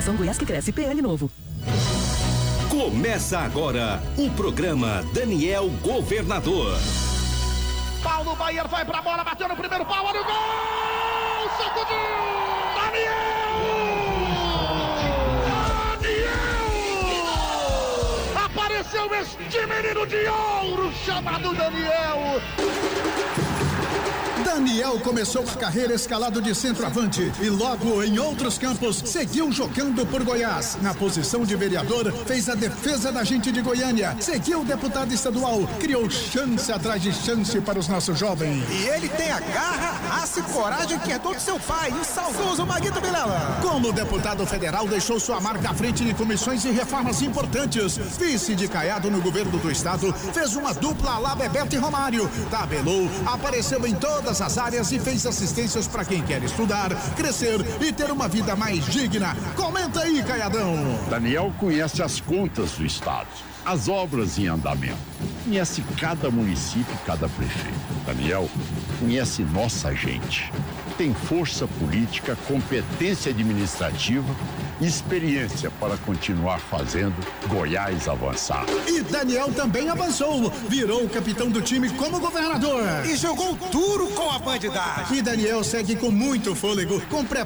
Associação Goiás que Cresce, PL Novo. Começa agora o programa Daniel Governador. Paulo Baier vai pra bola, bateu no primeiro pau, olha o gol! Sacudiu! Daniel! Apareceu este menino de ouro chamado Daniel! Daniel começou a carreira escalado de centroavante e logo em outros campos seguiu jogando por Goiás. Na posição de vereador, fez a defesa da gente de Goiânia, seguiu deputado estadual, criou chance atrás de chance para os nossos jovens. E ele tem a garra, raça e coragem que herdou de seu pai, o saudoso Maguito Vilela. Como deputado federal, deixou sua marca à frente de comissões e reformas importantes. Vice de Caiado no governo do estado, fez uma dupla lá Bebeto e Romário. Tabelou, apareceu em todas as áreas e fez assistências para quem quer estudar, crescer e ter uma vida mais digna. Comenta aí, Caiadão. Daniel conhece as contas do estado, as obras em andamento, conhece cada município e cada prefeito. Daniel conhece nossa gente, tem força política, competência administrativa e experiência para continuar fazendo Goiás avançar. E Daniel também avançou, virou o capitão do time como governador. E jogou duro com a bandidagem. E Daniel segue com muito fôlego, com